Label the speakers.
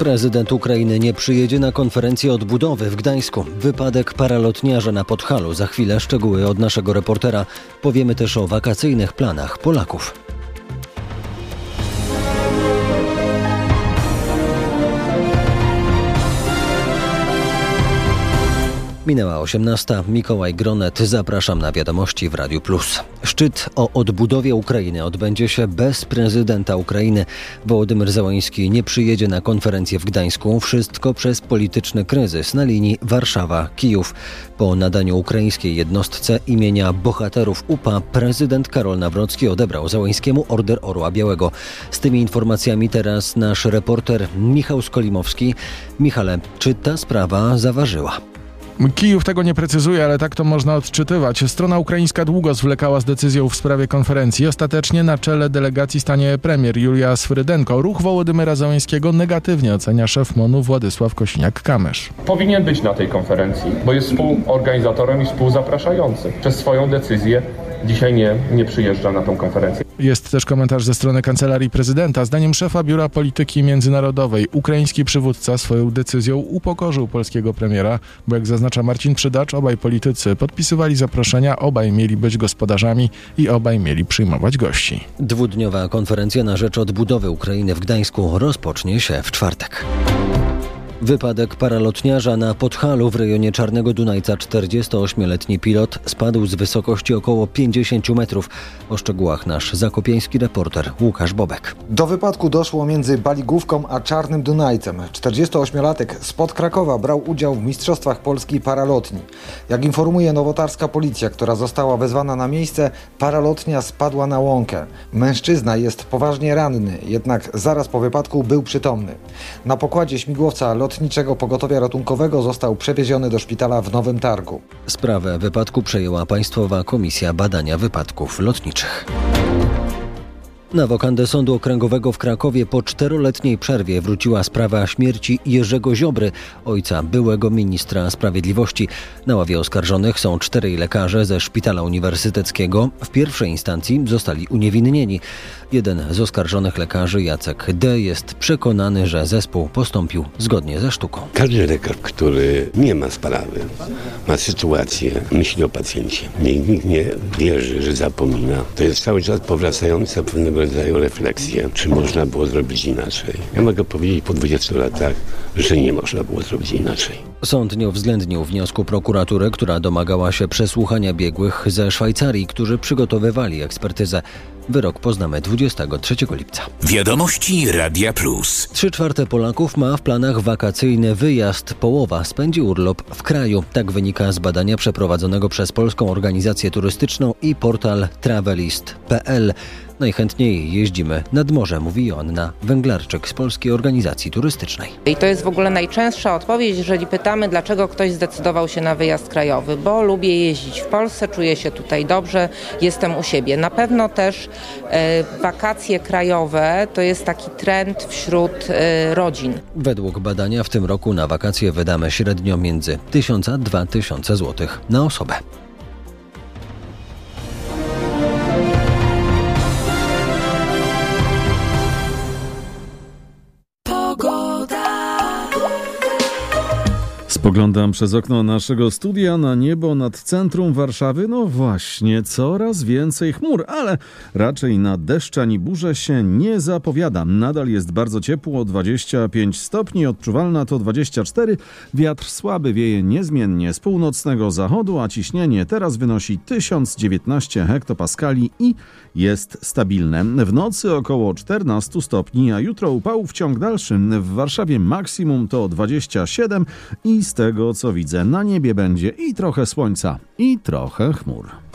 Speaker 1: Prezydent Ukrainy nie przyjedzie na konferencję odbudowy w Gdańsku. Wypadek paralotniarza na Podhalu. Za chwilę szczegóły od naszego reportera. Powiemy też o wakacyjnych planach Polaków. Minęła 18. Mikołaj Gronet. Zapraszam na wiadomości w Radiu Plus. Szczyt o odbudowie Ukrainy odbędzie się bez prezydenta Ukrainy. Wołodymyr Zełenski nie przyjedzie na konferencję w Gdańsku. Wszystko przez polityczny kryzys na linii Warszawa-Kijów. Po nadaniu ukraińskiej jednostce imienia bohaterów UPA prezydent Karol Nawrocki odebrał Zełenskiemu Order Orła Białego. Z tymi informacjami teraz nasz reporter Michał Skolimowski. Michale, czy ta sprawa zaważyła?
Speaker 2: Kijów tego nie precyzuje, ale tak to można odczytywać. Strona ukraińska długo zwlekała z decyzją w sprawie konferencji. Ostatecznie na czele delegacji stanie premier Julia Swyrydenko. Ruch Wołodymyra Zełenskiego negatywnie ocenia szef MON-u Władysław Kosiniak-Kamysz.
Speaker 3: Powinien być na tej konferencji, bo jest współorganizatorem i współzapraszającym. Przez swoją decyzję dzisiaj nie przyjeżdża na tą konferencję.
Speaker 2: Jest też komentarz ze strony Kancelarii Prezydenta. Zdaniem szefa Biura Polityki Międzynarodowej ukraiński przywódca swoją decyzją upokorzył polskiego premiera, bo jak zaznacza Marcin Przydacz, obaj politycy podpisywali zaproszenia, obaj mieli być gospodarzami i obaj mieli przyjmować gości.
Speaker 1: Dwudniowa konferencja na rzecz odbudowy Ukrainy w Gdańsku rozpocznie się w czwartek. Wypadek paralotniarza na Podhalu w rejonie Czarnego Dunajca. 48-letni pilot spadł z wysokości około 50 metrów. O szczegółach nasz zakopiański reporter Łukasz Bobek.
Speaker 4: Do wypadku doszło między Baligówką a Czarnym Dunajcem. 48-latek spod Krakowa brał udział w Mistrzostwach Polski Paralotni. Jak informuje nowotarska policja, która została wezwana na miejsce, paralotnia spadła na łąkę. Mężczyzna jest poważnie ranny, jednak zaraz po wypadku był przytomny. Na pokładzie śmigłowca Lotniczego Pogotowia Ratunkowego został przewieziony do szpitala w Nowym Targu.
Speaker 1: Sprawę wypadku przejęła Państwowa Komisja Badania Wypadków Lotniczych. Na wokandę Sądu Okręgowego w Krakowie po 4-letniej przerwie wróciła sprawa śmierci Jerzego Ziobry, ojca byłego ministra sprawiedliwości. Na ławie oskarżonych są 4 lekarze ze Szpitala Uniwersyteckiego. W pierwszej instancji zostali uniewinnieni. Jeden z oskarżonych lekarzy, Jacek D., jest przekonany, że zespół postąpił zgodnie ze sztuką.
Speaker 5: Każdy lekarz, który nie ma sprawy, ma sytuację, myśli o pacjencie. Nikt nie wierzy, że zapomina. To jest cały czas powracająca pewnego rodzaju refleksja, czy można było zrobić inaczej. Ja mogę powiedzieć po 20 latach, że nie można było zrobić inaczej.
Speaker 1: Sąd nie uwzględnił wniosku prokuratury, która domagała się przesłuchania biegłych ze Szwajcarii, którzy przygotowywali ekspertyzę. Wyrok poznamy 23 lipca.
Speaker 6: Wiadomości Radia Plus.
Speaker 1: 3/4 Polaków ma w planach wakacyjny wyjazd. Połowa spędzi urlop w kraju. Tak wynika z badania przeprowadzonego przez Polską Organizację Turystyczną i portal travelist.pl. Najchętniej jeździmy nad morze, mówi Joanna Węglarczyk z Polskiej Organizacji Turystycznej.
Speaker 7: I to jest w ogóle najczęstsza odpowiedź, jeżeli pytamy, dlaczego ktoś zdecydował się na wyjazd krajowy. Bo lubię jeździć w Polsce, czuję się tutaj dobrze, jestem u siebie. Na pewno też wakacje krajowe to jest taki trend wśród rodzin.
Speaker 1: Według badania w tym roku na wakacje wydamy średnio między 1000 a 2000 zł na osobę.
Speaker 8: Spoglądam przez okno naszego studia na niebo nad centrum Warszawy. No właśnie, coraz więcej chmur, ale raczej na deszcz ani burzę się nie zapowiada. Nadal jest bardzo ciepło, 25 stopni, odczuwalna to 24. Wiatr słaby wieje niezmiennie z północnego zachodu, a ciśnienie teraz wynosi 1019 hektopaskali i jest stabilne. W nocy około 14 stopni, a jutro upałów w ciąg dalszy. W Warszawie maksimum to 27 i z tego co widzę na niebie będzie i trochę słońca, i trochę chmur.